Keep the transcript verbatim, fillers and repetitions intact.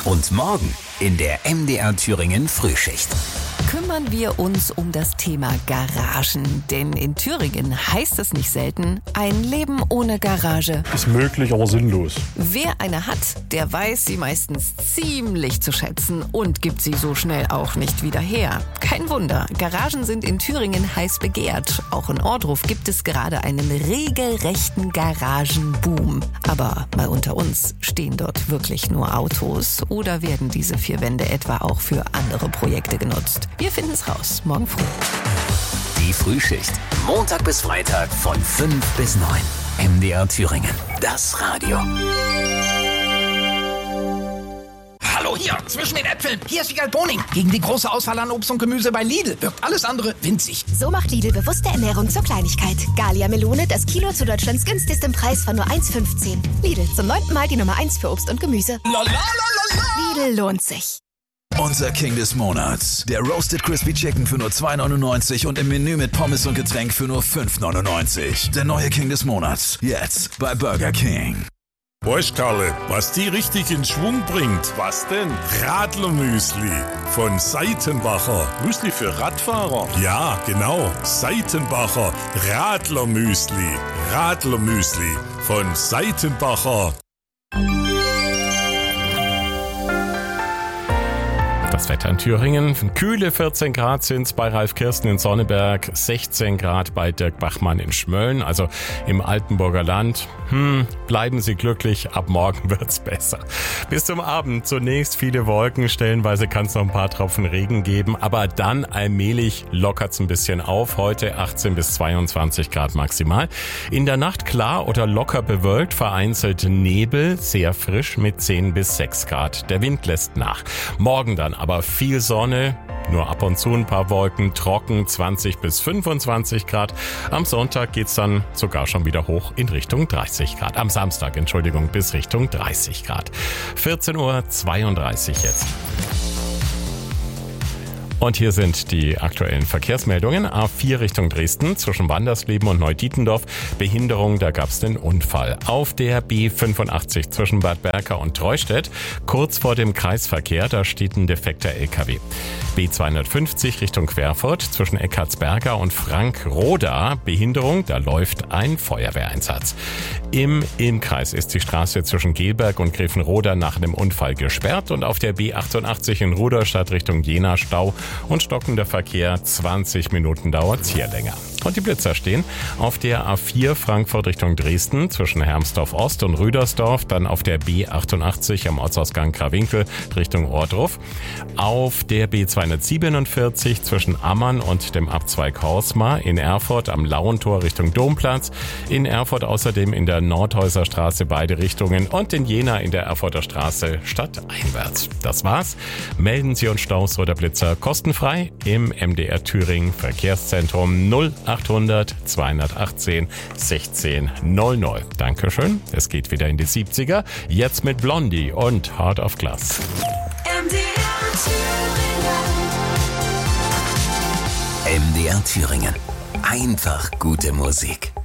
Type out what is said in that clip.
Und morgen in der M D R Thüringen Frühschicht kümmern wir uns um das Thema Garagen. Denn in Thüringen heißt es nicht selten, ein Leben ohne Garage ist möglich, aber sinnlos. Wer eine hat, der weiß sie meistens ziemlich zu schätzen und gibt sie so schnell auch nicht wieder her. Kein Wunder, Garagen sind in Thüringen heiß begehrt. Auch in Ohrdruf gibt es gerade einen regelrechten Garagenboom. Aber mal unter uns, stehen dort wirklich nur Autos oder werden diese vier Wände etwa auch für andere Projekte genutzt? Wir finden es raus, morgen früh. Die Frühschicht, Montag bis Freitag von fünf bis neun. M D R Thüringen, das Radio. Hallo hier, zwischen den Äpfeln. Hier ist Wiegald Boning. Gegen die große Auswahl an Obst und Gemüse bei Lidl wirkt alles andere winzig. So macht Lidl bewusste Ernährung zur Kleinigkeit. Gallia Melone, das Kilo zu Deutschlands günstigstem Preis von nur eins Komma fünfzehn. Lidl, zum neunten Mal die Nummer eins für Obst und Gemüse. La, la, la, la, la. Lidl lohnt sich. Unser King des Monats. Der Roasted Crispy Chicken für nur zwei neunundneunzig und im Menü mit Pommes und Getränk für nur fünf neunundneunzig. Der neue King des Monats. Jetzt bei Burger King. Weißt Karle, was die richtig in Schwung bringt? Was denn? Radlermüsli von Seitenbacher. Müsli für Radfahrer? Ja, genau. Seitenbacher Radlermüsli. Radlermüsli von Seitenbacher. Das Wetter in Thüringen. Kühle vierzehn Grad sind es bei Ralf Kirsten in Sonneberg, sechzehn Grad bei Dirk Bachmann in Schmölln, also im Altenburger Land. Hm, bleiben Sie glücklich, ab morgen wird's besser. Bis zum Abend zunächst viele Wolken, stellenweise kann es noch ein paar Tropfen Regen geben, aber dann allmählich lockert's ein bisschen auf. Heute achtzehn bis zweiundzwanzig Grad maximal. In der Nacht klar oder locker bewölkt, vereinzelt Nebel, sehr frisch mit zehn bis sechs Grad. Der Wind lässt nach. Morgen dann aber viel Sonne, nur ab und zu ein paar Wolken, trocken zwanzig bis fünfundzwanzig Grad. Am Sonntag geht's dann sogar schon wieder hoch in Richtung dreißig Grad. Am Samstag, Entschuldigung, bis Richtung dreißig Grad. vierzehn Uhr zweiunddreißig jetzt. Und hier sind die aktuellen Verkehrsmeldungen. A vier Richtung Dresden zwischen Wandersleben und Neudietendorf. Behinderung, da gab's den Unfall. Auf der B fünfundachtzig zwischen Bad Berka und Treustedt. Kurz vor dem Kreisverkehr, da steht ein defekter L K W. B zweihundertfünfzig Richtung Querfurt zwischen Eckartsberger und Frankroda. Behinderung, da läuft ein Feuerwehreinsatz. Im Ilmkreis ist die Straße zwischen Gelberg und Grevenroda nach einem Unfall gesperrt. Und auf der B achtundachtzig in Rudolstadt Richtung Jena Stau und stockender Verkehr, zwanzig Minuten dauert's hier länger. Und die Blitzer stehen auf der A vier Frankfurt Richtung Dresden zwischen Hermsdorf Ost und Rüdersdorf, dann auf der B achtundachtzig am Ortsausgang Krawinkel Richtung Ohrdruf, auf der B zweihundertsiebenundvierzig zwischen Ammann und dem Abzweig Horsmar in Erfurt am Lauentor Richtung Domplatz, in Erfurt außerdem in der Nordhäuser Straße beide Richtungen und in Jena in der Erfurter Straße stadteinwärts. Das war's. Melden Sie uns Staus oder Blitzer kostenfrei im M D R Thüringen Verkehrszentrum null achthundert zweihundertachtzehn sechzehn null null. Dankeschön. Es geht wieder in die siebziger. Jetzt mit Blondie und Heart of Glass. M D R Thüringen. M D R Thüringen. Einfach gute Musik.